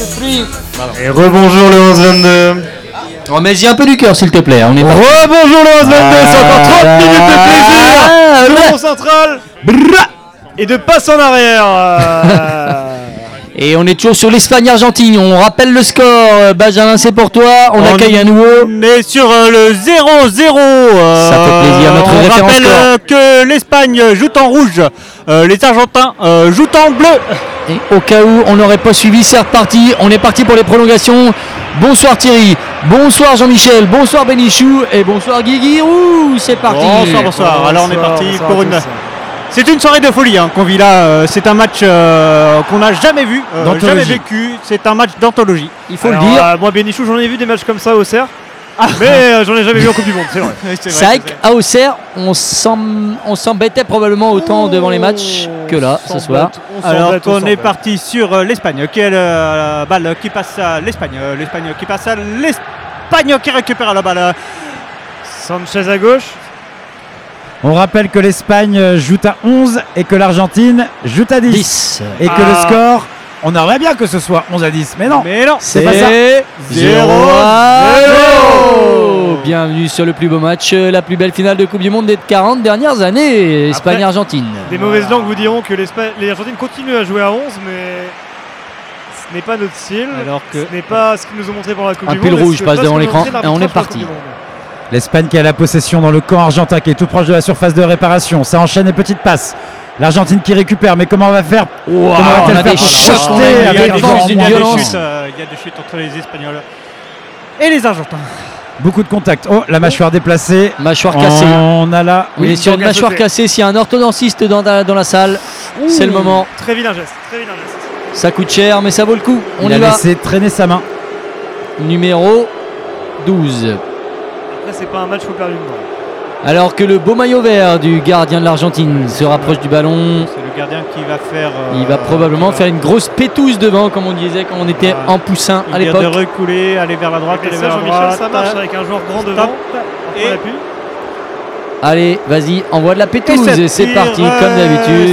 Et rebonjour le 11-22. Oh, mais y a un peu du cœur s'il te plaît. On est Rebonjour le 11-22, c'est encore 30 minutes de plaisir. Le rond central. Et de passe en arrière. Et on est toujours sur l'Espagne-Argentine. On rappelle le score. Benjamin, c'est pour toi. On accueille à nouveau. On est sur le 0-0. Ça fait plaisir. Notre référence on rappelle score. que l'Espagne joue en rouge. Les Argentins jouent en bleu. Et au cas où on n'aurait pas suivi, c'est reparti. On est parti pour les prolongations. Bonsoir Thierry. Bonsoir Jean-Michel. Bonsoir Benichou. Et bonsoir Guigui. Ouh, c'est parti. Bonsoir. Alors on est parti pour une... C'est une soirée de folie qu'on vit là. C'est un match qu'on n'a jamais vu, jamais vécu. C'est un match d'anthologie. Il faut le dire. Moi, Benichou, j'en ai vu des matchs comme ça au Auxerre. Mais j'en ai jamais vu en Coupe du Monde, c'est vrai. C'est vrai qu'à Auxerre, on s'embêtait probablement autant devant les matchs que là, ce soir. Alors qu'on est parti sur l'Espagne. Quelle balle qui passe à l'Espagne. L'Espagne qui passe à l'Espagne qui récupère la balle. Sanchez à gauche. On rappelle que l'Espagne joue à 11 et que l'Argentine joue à 10. Et que le score, on aimerait bien que ce soit 11 à 10, mais non. C'est pas ça. 0-0. Bienvenue sur le plus beau match, la plus belle finale de Coupe du Monde des 40 dernières années, Espagne-Argentine. Des mauvaises langues vous diront que l'Argentine continue à jouer à 11, mais ce n'est pas notre style. Alors que ce n'est pas ce qu'ils nous ont montré pour la Coupe du Monde. Un pull rouge passe devant l'écran et on est parti. L'Espagne qui a la possession dans le camp argentin, qui est tout proche de la surface de réparation. Ça enchaîne les petites passes. L'Argentine qui récupère, mais comment on va faire? On a des chocs, il y a des chutes entre les Espagnols et les Argentins. Beaucoup de contacts. Oh, la mâchoire déplacée. Mâchoire cassée. On a là. Il est sur une mâchoire cassée. S'il y a un orthodontiste dans la salle, c'est le moment. Très vilain geste. Ça coûte cher, mais ça vaut le coup. On Il y a va. laissé traîner sa main. Numéro 12. Après, c'est pas un match faut perdre une balle. Alors que le beau maillot vert du gardien de l'Argentine se rapproche du ballon. C'est le gardien qui va faire. Il va probablement faire une grosse pétouse devant, comme on disait quand on était en poussin à l'époque. De reculer, aller vers la droite, Et aller ça, vers la Jean-Michel, droite. ça marche avec un joueur grand devant. Et l'appui. Allez, vas-y, envoie de la pétouse. Et Et c'est parti, comme d'habitude.